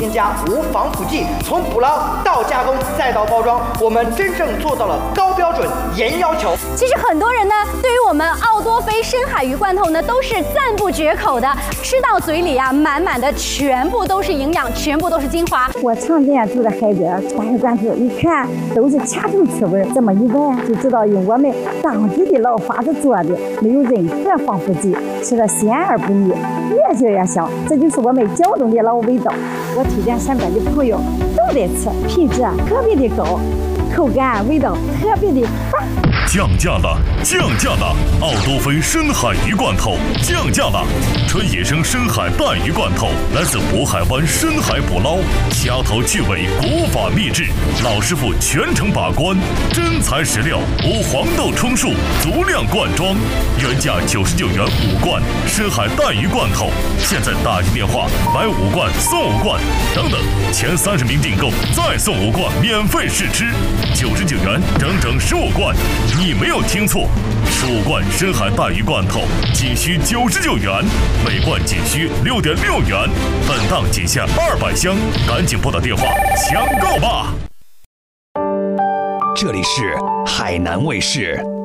添加，无防腐剂，从捕捞到加工再到包装，我们真正做到了高标准、严要求。 其实很多人呢，对于我们奥多菲深海鱼罐头呢，都是赞不绝口的，吃到嘴里啊，满满的全部都是营养，全部都是精华。 我常见住的海边大鱼罐头，一看都是掐头去味，这么一闻就知道用我们当地的老法子做的，没有任何防腐剂，吃了鲜而不腻，越嚼越香，这就是我们胶东的老味道。我推荐身边的朋友都得吃，品质特别的高，口感味道特别的棒。 降价了，降价了！奥多菲深海鱼罐头降价了，纯野生深海带鱼罐头，来自渤海湾深海捕捞，掐头去尾，古法秘制，老师傅全程把关，真材实料，无黄豆充数，足量灌装，原价99元5罐深海带鱼罐头，现在打进电话买5罐送5罐，等等，前30名订购再送5罐免费试吃，99元整整15罐。你没有听错，15罐深海带鱼罐头仅需99元，每罐仅需6.6元，本档仅限200箱，赶紧拨打电话抢购吧！ 这里是海南卫视。